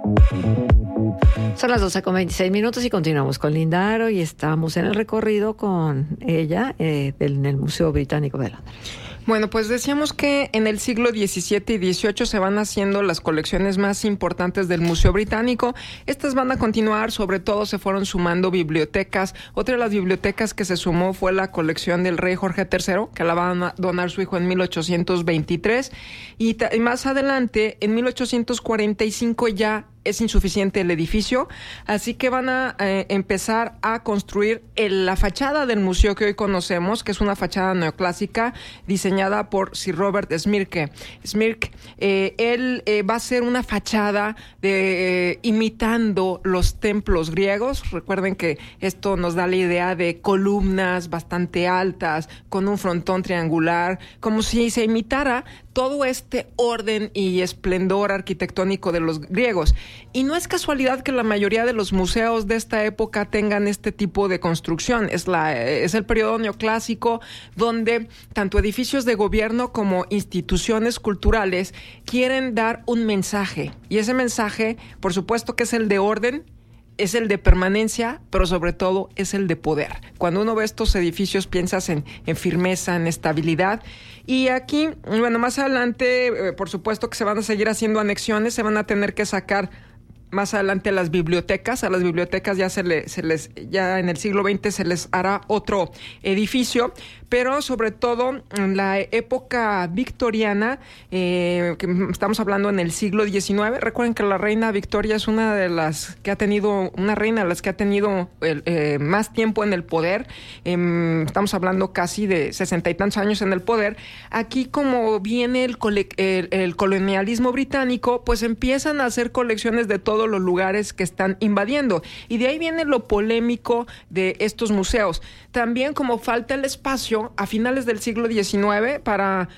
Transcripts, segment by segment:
Son las 12:26 y continuamos con Linda Aro y estamos en el recorrido con ella en el Museo Británico de Londres. Bueno, pues decíamos que en el siglo XVII y XVIII se van haciendo las colecciones más importantes del Museo Británico. Estas van a continuar, sobre todo se fueron sumando bibliotecas. Otra de las bibliotecas que se sumó fue la colección del rey Jorge III, que la va a donar su hijo en 1823. Y más adelante, en 1845 ya es insuficiente el edificio, así que van a empezar a construir la fachada del museo que hoy conocemos, que es una fachada neoclásica diseñada por Sir Robert Smirke. Él va a ser una fachada imitando los templos griegos. Recuerden que esto nos da la idea de columnas bastante altas, con un frontón triangular, como si se imitara todo este orden y esplendor arquitectónico de los griegos. Y no es casualidad que la mayoría de los museos de esta época tengan este tipo de construcción. Es el periodo neoclásico, donde tanto edificios de gobierno como instituciones culturales quieren dar un mensaje. Y ese mensaje, por supuesto que es el de orden, es el de permanencia, pero sobre todo es el de poder. Cuando uno ve estos edificios piensas en firmeza, en estabilidad. Y aquí, bueno, más adelante, por supuesto que se van a seguir haciendo anexiones, se van a tener que sacar más adelante las bibliotecas. A las bibliotecas ya en el siglo XX se les hará otro edificio, pero sobre todo en la época victoriana, que estamos hablando en el siglo XIX. Recuerden que la reina Victoria es una reina de las que ha tenido más tiempo en el poder. Estamos hablando casi de 60 y tantos años en el poder. Aquí, como viene el colonialismo británico, pues empiezan a hacer colecciones de todos los lugares que están invadiendo. Y de ahí viene lo polémico de estos museos. También, como falta el espacio, a finales del siglo XIX, para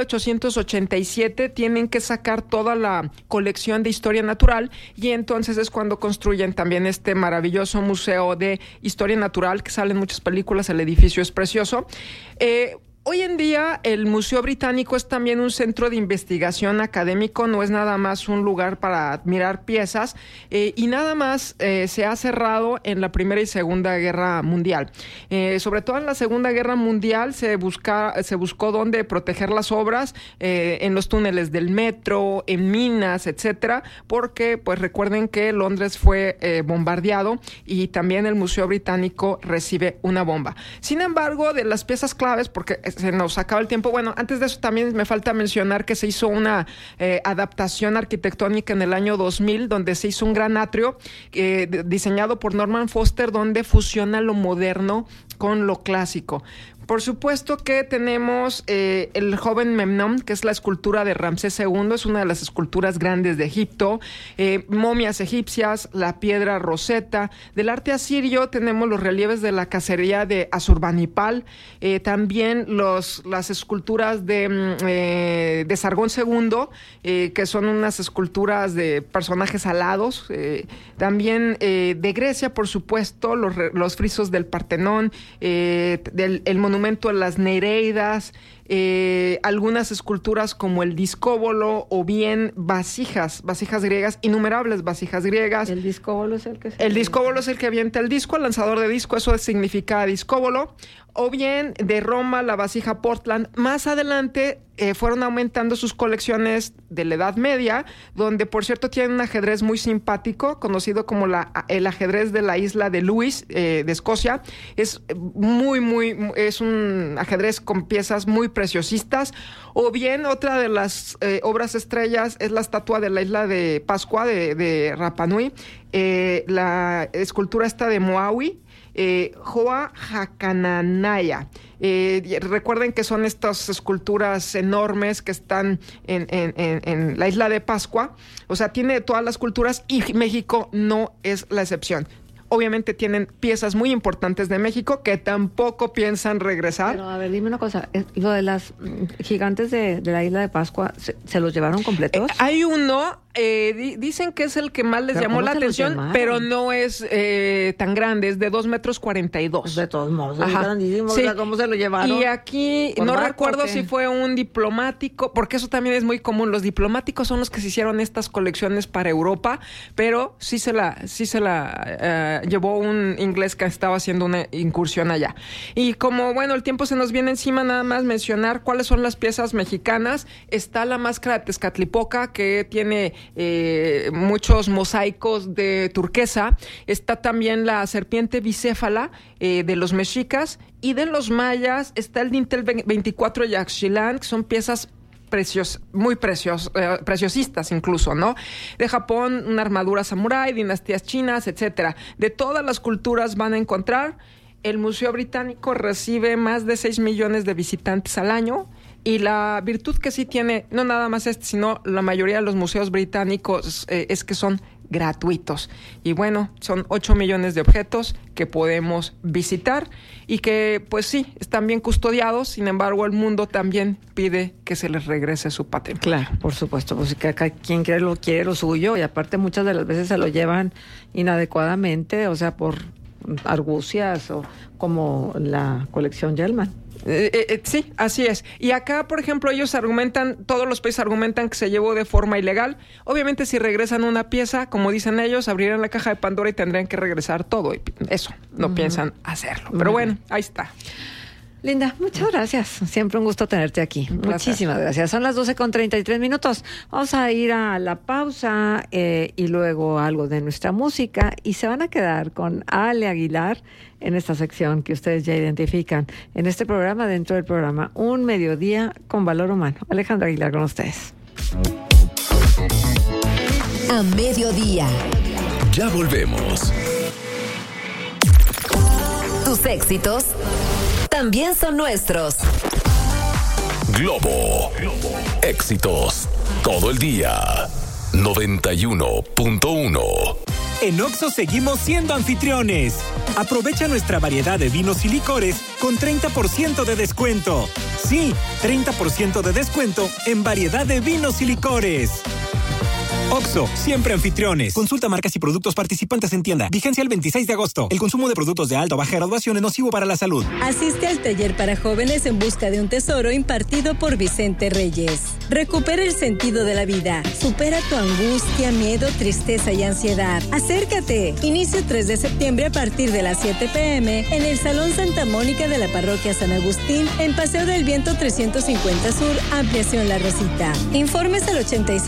1887, tienen que sacar toda la colección de historia natural, y entonces es cuando construyen también este maravilloso museo de historia natural, que sale en muchas películas. El edificio es precioso. Hoy en día el Museo Británico es también un centro de investigación académico, no es nada más un lugar para admirar piezas, y nada más se ha cerrado en la Primera y Segunda Guerra Mundial. Sobre todo en la Segunda Guerra Mundial se buscó dónde proteger las obras, en los túneles del metro, en minas, etcétera, porque pues recuerden que Londres fue bombardeado y también el Museo Británico recibe una bomba. Sin embargo, de las piezas claves, porque se nos acaba el tiempo. Bueno, antes de eso también me falta mencionar que se hizo una adaptación arquitectónica en el año 2000, donde se hizo un gran atrio diseñado por Norman Foster, donde fusiona lo moderno con lo clásico. Por supuesto que tenemos el joven Memnón, que es la escultura de Ramsés II, es una de las esculturas grandes de Egipto, momias egipcias, la piedra Rosetta. Del arte asirio tenemos los relieves de la cacería de Asurbanipal, también las esculturas de Sargón II, que son unas esculturas de personajes alados, también de Grecia, por supuesto, los frisos del Partenón, el monumento a las Nereidas, algunas esculturas como el discóbolo, o bien vasijas griegas, innumerables vasijas griegas. El discóbolo es el que discóbolo es el que avienta el disco, el lanzador de disco, eso significa discóbolo. O bien de Roma, la vasija Portland. Más adelante fueron aumentando sus colecciones de la Edad Media, donde por cierto tienen un ajedrez muy simpático, conocido como el ajedrez de la isla de Lewis, de Escocia. Es es un ajedrez con piezas muy preciosistas. O bien otra de las obras estrellas es la estatua de la isla de Pascua de Rapa Nui, la escultura esta de Moawi, Hoa Hakananaya. Recuerden que son estas esculturas enormes que están en la isla de Pascua. O sea, tiene todas las culturas, y México no es la excepción. Obviamente tienen piezas muy importantes de México que tampoco piensan regresar. Pero a ver, dime una cosa, lo de las gigantes de la isla de Pascua, ¿se los llevaron completos? Hay uno Dicen que es el que más les ¿Pero llamó cómo la se lo atención, llamaron? pero no es tan grande, es de 2,42 metros. De todos modos, es Ajá. grandísimo. Sí. O sea, ¿cómo se lo llevaron? Y aquí ¿Por no barco recuerdo o qué? si fue un diplomático, porque eso también es muy común. Los diplomáticos son los que se hicieron estas colecciones para Europa, pero sí se la llevó un inglés que estaba haciendo una incursión allá. Y como, bueno, el tiempo se nos viene encima, nada más mencionar cuáles son las piezas mexicanas. Está la máscara de Tezcatlipoca, que tiene muchos mosaicos de turquesa. Está también la serpiente bicéfala de los mexicas, y de los mayas está el dintel 24 de Yaxchilán, que son piezas muy preciosistas incluso, ¿no? De Japón, una armadura samurái, dinastías chinas, etcétera. De todas las culturas van a encontrar. El Museo Británico recibe más de 6 millones de visitantes al año, y la virtud que sí tiene, no nada más sino la mayoría de los museos británicos, es que son gratuitos. Y bueno, son 8 millones de objetos que podemos visitar y que, pues sí, están bien custodiados. Sin embargo, el mundo también pide que se les regrese su patrimonio. Claro, por supuesto, pues que acá quien quiere lo suyo, y aparte muchas de las veces se lo llevan inadecuadamente, o sea, por argucias, o como la colección Yellman. Sí, así es. Y acá, por ejemplo, todos los países argumentan que se llevó de forma ilegal. Obviamente, si regresan una pieza, como dicen ellos, abrirán la caja de Pandora y tendrían que regresar todo. Y eso, no piensan hacerlo. Pero bueno, ahí está. Linda, muchas gracias. Siempre un gusto tenerte aquí. Muchísimas gracias. Son las 12:33. Vamos a ir a la pausa y luego algo de nuestra música, y se van a quedar con Ale Aguilar en esta sección que ustedes ya identifican en este programa, dentro del programa Un Mediodía con Valor Humano. Alejandra Aguilar con ustedes. A mediodía. Ya volvemos. Tus éxitos también son nuestros. Globo. Éxitos. Todo el día. 91.1. En Oxxo seguimos siendo anfitriones. Aprovecha nuestra variedad de vinos y licores con 30% de descuento. Sí, 30% de descuento en variedad de vinos y licores. Oxxo, siempre anfitriones. Consulta marcas y productos participantes en tienda. Vigencia el 26 de agosto. El consumo de productos de alta o baja graduación es nocivo para la salud. Asiste al taller para jóvenes en busca de un tesoro impartido por Vicente Reyes. Recupera el sentido de la vida. Supera tu angustia, miedo, tristeza y ansiedad. Acércate. Inicio 3 de septiembre a partir de las 7 p.m. en el Salón Santa Mónica de la Parroquia San Agustín, en Paseo del Viento 350 Sur, Ampliación La Rosita. Informes al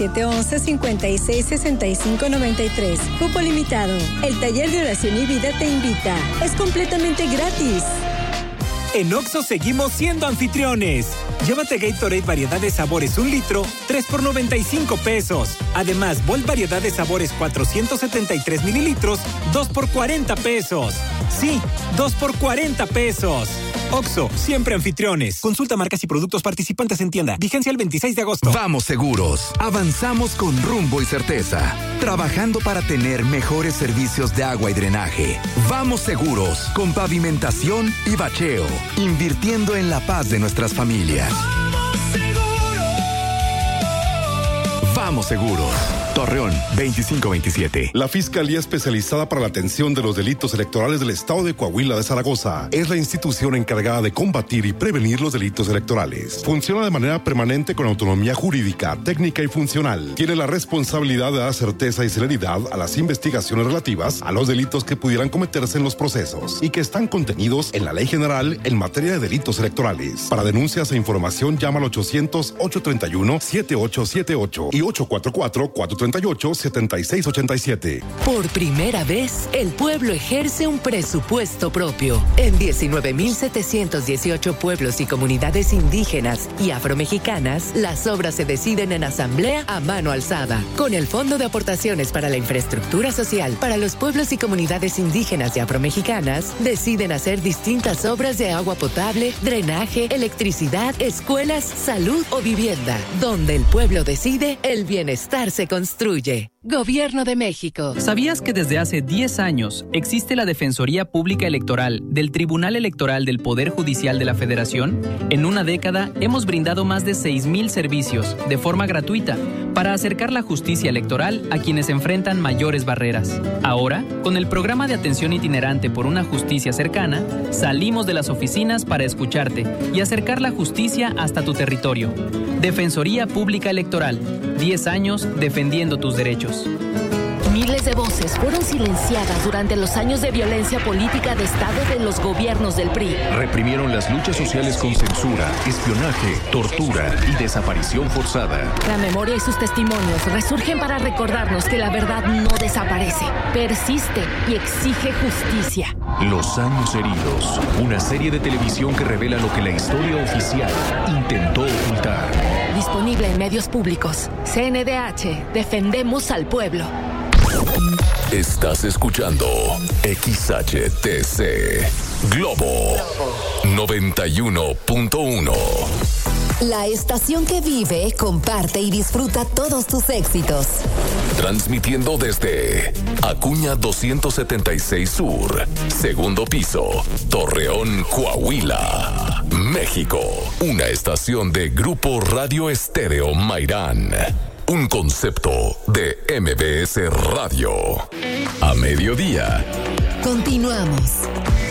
8711-566593. Cupo limitado. El taller de oración y vida te invita. Es completamente gratis. En Oxxo seguimos siendo anfitriones. Llévate Gatorade variedad de sabores 1 litro, 3 por 95 pesos. Además, Volt variedad de sabores 473 mililitros, 2 por 40 pesos. Sí, 2 por 40 pesos. Oxxo, siempre anfitriones. Consulta marcas y productos participantes en tienda. Vigencia el 26 de agosto. Vamos seguros. Avanzamos con rumbo y certeza. Trabajando para tener mejores servicios de agua y drenaje. Vamos seguros. Con pavimentación y bacheo. Invirtiendo en la paz de nuestras familias. Vamos seguros. Torreón, 2527. La Fiscalía Especializada para la Atención de los Delitos Electorales del Estado de Coahuila de Zaragoza es la institución encargada de combatir y prevenir los delitos electorales. Funciona de manera permanente con autonomía jurídica, técnica y funcional. Tiene la responsabilidad de dar certeza y celeridad a las investigaciones relativas a los delitos que pudieran cometerse en los procesos y que están contenidos en la Ley General en materia de delitos electorales. Para denuncias e información llama al 800-831-7878 y 844-438-7687. Por primera vez, el pueblo ejerce un presupuesto propio. En 19.718 pueblos y comunidades indígenas y afromexicanas, las obras se deciden en asamblea a mano alzada. Con el Fondo de Aportaciones para la Infraestructura Social para los pueblos y comunidades indígenas y afromexicanas, deciden hacer distintas obras de agua potable, drenaje, electricidad, escuelas, salud o vivienda. Donde el pueblo decide, el bienestar se construye. Gobierno de México. ¿Sabías que desde hace 10 años existe la Defensoría Pública Electoral del Tribunal Electoral del Poder Judicial de la Federación? En una década hemos brindado más de 6,000 servicios de forma gratuita para acercar la justicia electoral a quienes enfrentan mayores barreras. Ahora, con el programa de atención itinerante por una justicia cercana, salimos de las oficinas para escucharte y acercar la justicia hasta tu territorio. Defensoría Pública Electoral, 10 años defendiendo tus derechos. Miles de voces fueron silenciadas durante los años de violencia política de Estado de los gobiernos del PRI. Reprimieron las luchas sociales con censura, espionaje, tortura y desaparición forzada. La memoria y sus testimonios resurgen para recordarnos que la verdad no desaparece, persiste y exige justicia. Los años heridos, una serie de televisión que revela lo que la historia oficial intentó ocultar. Disponible en medios públicos. CNDH, defendemos al pueblo. Estás escuchando XHTC Globo 91.1. La estación que vive, comparte y disfruta todos tus éxitos. Transmitiendo desde Acuña 276 Sur, segundo piso, Torreón, Coahuila, México. Una estación de Grupo Radio Estéreo Mairán. Un concepto de MBS Radio. A mediodía. Continuamos.